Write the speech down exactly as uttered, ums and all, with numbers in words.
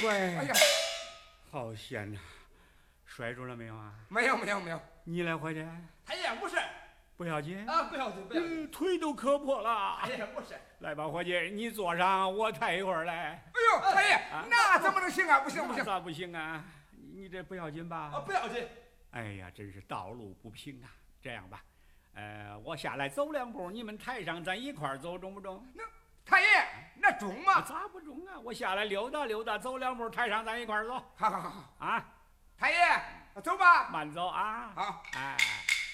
怪！ 哎呀， 好险呐！摔着了没有啊？ 没有没有没有。 你来伙计？ 太爷不是， 不要紧啊，不要紧不要紧。 嗯，腿都磕破了。 太爷不是。 来吧，伙计，你坐上，我抬一会儿来。 哎呦，太爷，那怎么能行啊？不行不行。 咋不行啊？你这不要紧吧？ 啊，不要紧。 哎呀，真是道路不平啊！这样吧，呃，我下来走两步，你们台上咱一块儿走，中不中？ 那太爷，那中吗？ 咋不中啊？我下来溜达溜达，走两步，台上咱一块儿走。 好好好啊， 太爷，走吧。 慢走啊。 好， 哎。